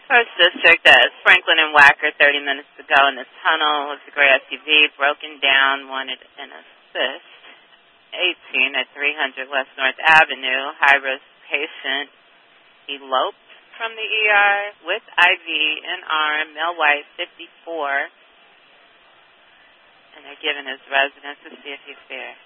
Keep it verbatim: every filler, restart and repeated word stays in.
First District, uh, Franklin and Wacker, thirty minutes to go in the tunnel. It's a gray S U V broken down, wanted an assist. eighteen at three hundred West North Avenue, high-risk patient eloped from the E R with I V in arm, male white, fifty-four. And they're giving his residence to see if he's there.